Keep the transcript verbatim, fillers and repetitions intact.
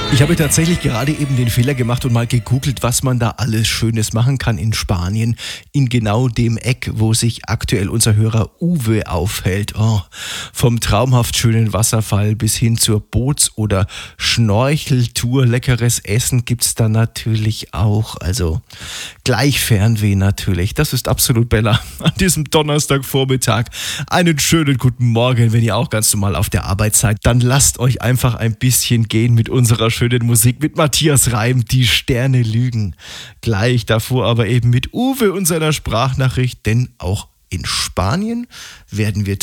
Ich habe tatsächlich gerade eben den Fehler gemacht und mal gegoogelt, was man da alles Schönes machen kann in Spanien, in genau dem Eck, wo sich aktuell unser Hörer Uwe aufhält. Oh, vom traumhaft schönen Wasserfall bis hin zur Boots- oder Schnorcheltour. Leckeres Essen gibt's da natürlich auch. Also gleich Fernweh natürlich. Das ist absolut Bella an diesem Donnerstagvormittag. Einen schönen guten Morgen, wenn ihr auch ganz normal auf der Arbeit seid. Dann lasst euch einfach ein bisschen gehen mit unserer schönen Musik, mit Matthias Reim, die Sterne lügen. Gleich davor aber eben mit Uwe und seiner Sprachnachricht, denn auch in Spanien werden wir